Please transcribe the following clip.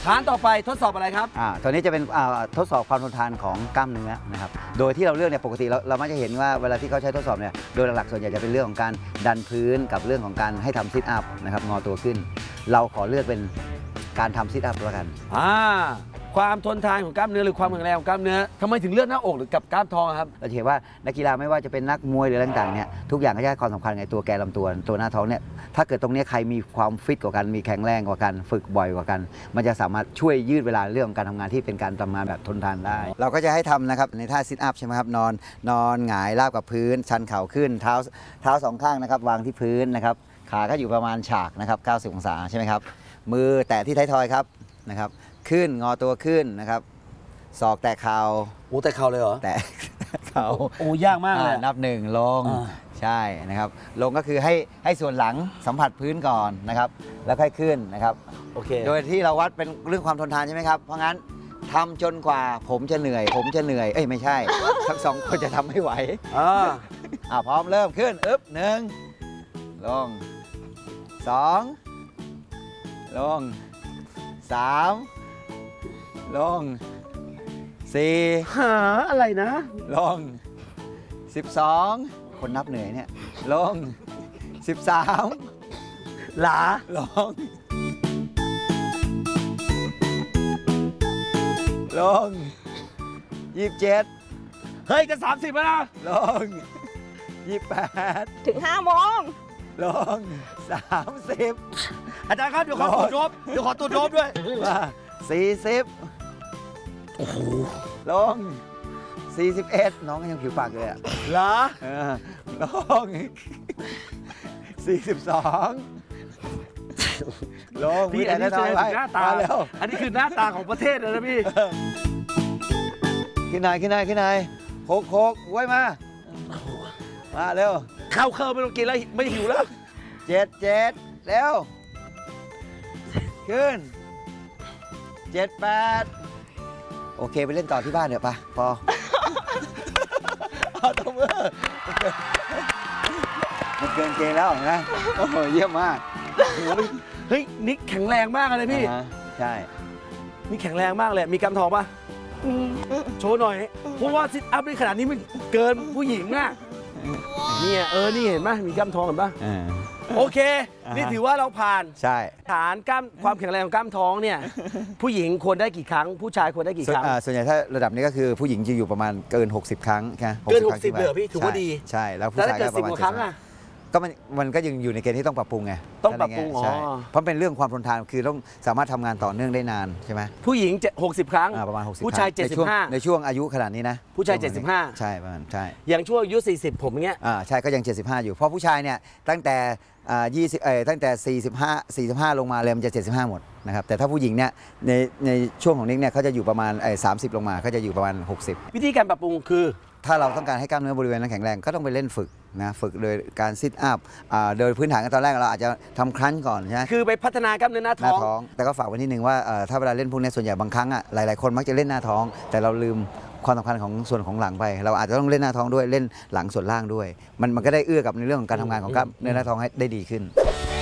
ฐานต่อไปทดสอบอะไรครับตัวนี้จะเป็นทดสอบความทนทานของกล้ามเนื้อนะครับโดยที่เราเลือกเนี่ยปกติเรามักจะเห็นว่าเวลาที่เขาใช้ทดสอบเนี่ยโดยหลักๆส่วนใหญ่จะเป็นเรื่องของการดันพื้นกับเรื่องของการให้ทำซิทอัพนะครับงอตัวขึ้นเราขอเลือกเป็นการทำซิทอัพแล้วกันความทนทานของกล้ามเนื้อหรือความแข็งแรงของกล้ามเนื้อทำไมถึงเลือกหน้าอกหรือกับกล้ามท้องครับเราเห็นว่านักกีฬาไม่ว่าจะเป็นนักมวยหรืออะไรต่างๆเนี่ยทุกอย่างก็จะให้ความสำคัญในตัวแกนลำตัวหน้าท้องเนี่ยถ้าเกิดตรงนี้ใครมีความฟิตกว่ากันมีแข็งแรงกว่ากันฝึกบ่อยกว่ากันมันจะสามารถช่วยยืดเวลาเรื่องของการทำงานที่เป็นการทำงานแบบทนทานได้เราก็จะให้ทำนะครับในท่าซิทอัพใช่ไหมครับนอนหงายราบกับพื้นชันเข่าขึ้นเท้าสองข้างนะครับวางที่พื้นนะครับขาก็อยู่ประมาณฉากนะครับ90 องศาใช่ไหมครับมือแตะที่ท้ายทอยครับนะครับขึ้นงอตัวขึ้นนะครับศอกแตะเข่าแตะเข่าเลยเหรอแตะเข่ายากมากเลยนับ1ลงใช่นะครับลงก็คือให้ส่วนหลังสัมผัสพื้นก่อนนะครับแล้วค่อยขึ้นนะครับโอเคโดยที่เราวัดเป็นเรื่องความทนทานใช่ไหมครับเพราะงั้นทำจนกว่าผมจะเหนื่อยไม่ใช่ทั้งสองคนจะทำไม่ไหวพร้อมเริ่มขึ้น1ลง2ลง3ลง4 หาอะไรนะลง12คนนับเหนื่อยเนี่ยลง13 หลาลง27 เฮ้ยจะ30แล้วนะลง28 ถึง5 โมงลง30 อาจารย์ครับเดี๋ยวขอตรวจโดบด้วย 40โอ้โหลง41น้องก็ยังผิวปากเลยอ่ะเหรอลง42ลงพี่อันนี้คือหน้าตาแล้วอันนี้คือหน้าตาของประเทศเลยนะพี่ขึ้นหน่อยโคกไว้มาเร็วข้าวไม่ต้องกินแล้วไม่หิวแล้ว 7เร็วขึ้น78โอเคไปเล่นต่อที่บ้านเดี๋ยวปะพอเอาตัวมือมันเกินเกณฑ์แล้วนะโอ้โหเยี่ยมมากเฮ้ยนิกแข็งแรงมากเลยพี่ใช่นี่แข็งแรงมากเลยมีกำทองปะมีโชว์หน่อยเพราะว่าซิทอัพในขนาดนี้มันเกินผู้หญิงอ่ะเนี่ยนี่เห็นไหมมีกล้ามท้องเห็นปะโอเคนี่ถือว่าเราผ่านใช่ฐานกล้ามความแข็งแรงของกล้ามท้องเนี่ยผู้หญิงควรได้กี่ครั้งผู้ชายควรได้กี่ครั้งส่วนใหญ่ถ้าระดับนี้ก็คือผู้หญิงจะอยู่ประมาณเกิน60 ครั้งใช่เกิน60เหรอพี่ถือว่าดีใช่แล้วผู้ชายก็ประมาณ 10 ครั้งอ่ะก็มันก็ยังอยู่ในเกณฑ์ที่ต้องปรับปรุงไงต้องปรับปรุงเพราะเป็นเรื่องความทนทานคือต้องสามารถทำงานต่อเนื่องได้นานใช่ไหมผู้หญิง60 ครั้งประมาณ60 ผู้ชาย75 ในช่วงอายุขนาดนี้นะผู้ชาย75 ใช่ประมาณใช่อย่างช่วงอายุ40ผมเงี้ยใช่ก็ยัง75อยู่เพราะผู้ชายเนี่ยตั้งแต่ตั้งแต่45ลงมาเลยมันจะ75หมดนะครับแต่ถ้าผู้หญิงเนี่ยในช่วงของนิกเนี่ยเขาจะอยู่ประมาณ30ลงมาเขาจะอยู่ประมาณ60 วิธีการปรับปรุงคือถ้าเราต้องการให้กล้ามเนื้อบริเวณนั้นแข็งแรงก็ต้องไปเล่นฝึกโดยการซิทอัพโดยพื้นฐานกันตอนแรกเราอาจจะทำครั้นก่อนใช่ไหมคือไปพัฒนากล้ามเนื้อหน้าท้องแต่ก็ฝากไว้นิดนึงว่าถ้าเวลาเล่นพวกนี้ส่วนใหญ่บางครั้งหลายๆคนมักจะเล่นหน้าท้องแต่เราลืมความสำคัญของส่วนของหลังไปเราอาจจะต้องเล่นหน้าท้องด้วยเล่นหลังส่วนล่างด้วยมันก็ได้เอื้อกับในเรื่องของการทำงานของกล้ามเนื้อหน้าท้องให้ได้ดีขึ้น